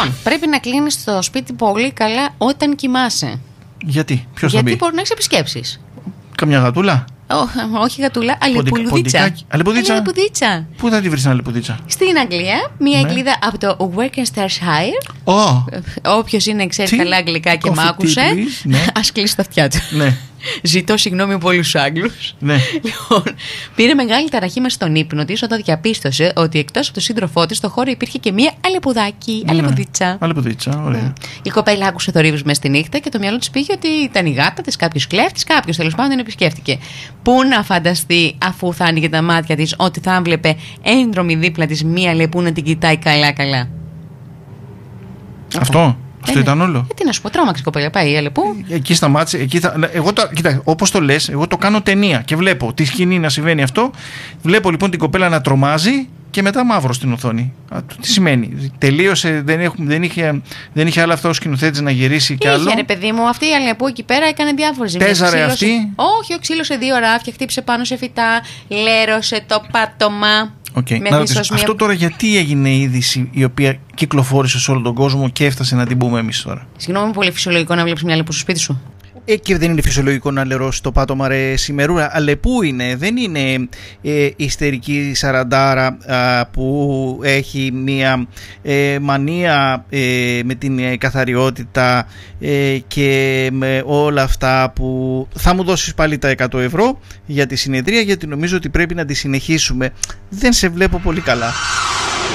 Λοιπόν, πρέπει να κλείνεις το σπίτι πολύ καλά όταν κοιμάσαι. Γιατί, ποιος θα μπει? Γιατί μπορεί να έχεις επισκέψεις. Καμιά γατούλα? Όχι γατούλα, αλεπουδίτσα. Αλεπουδίτσα. Πού θα τη βρεις την αλεπουδίτσα? Στην Αγγλία, μια εκκλίδα από το Worcestershire. Όποιος ξέρει καλά αγγλικά και μ' άκουσε, ας κλείσει τα αυτιά του. Ναι. Ζητώ συγγνώμη από όλους τους Άγγλους. Ναι. Λοιπόν, πήρε μεγάλη ταραχή μέσα στον ύπνο της όταν διαπίστωσε ότι εκτός από τον σύντροφό της στο χώρο υπήρχε και μία αλεπουδάκι. Αλεπουδίτσα. Αλεπουδίτσα, ωραία. Η κοπέλα άκουσε θορύβους μέσα στη νύχτα και το μυαλό της πήγε ότι ήταν η γάτα της, κάποιος κλέφτης, κάποιος τέλος πάντων επισκέφτηκε. Πού να φανταστεί, αφού θα άνοιγε τα μάτια της, ότι θα έβλεπε έντρομη δίπλα της μία λεπού να την κοιτάει καλά-καλά. Αυτό ήταν όλο. Τι να σου πω, τρόμαξε η κοπέλα, πάει η αλεπού. Εκεί σταμάτησε. Κοίτα, όπως το λες, εγώ το κάνω ταινία και βλέπω τη σκηνή να συμβαίνει αυτό. Βλέπω λοιπόν την κοπέλα να τρομάζει και μετά μαύρο στην οθόνη. Τι σημαίνει? Τελείωσε, δεν είχε άλλο αυτό ο σκηνοθέτης να γυρίσει κι άλλο? Είχε ρε παιδί μου, αυτή η αλεπού εκεί πέρα έκανε διάφορες ζημιές. Τέζαρε αυτή? Όχι, ξύλωσε 2 ράφια, χτύπησε πάνω σε φυτά, λέρωσε το πάτωμα. Αυτό τώρα γιατί έγινε η είδηση η οποία κυκλοφόρησε σε όλο τον κόσμο και έφτασε να την πούμε εμείς τώρα? Συγγνώμη, πολύ φυσιολογικό να βλέπεις μια αλεπού στο σπίτι σου. Και δεν είναι φυσιολογικό να λερώσει το πάτωμα, ρε Σημερούρα? Αλεπού είναι, δεν είναι ιστερική σαραντάρα που έχει μια μανία με την καθαριότητα και με όλα αυτά που... Θα μου δώσεις πάλι τα 100 ευρώ για τη συνεδρία, γιατί νομίζω ότι πρέπει να τη συνεχίσουμε. Δεν σε βλέπω πολύ καλά.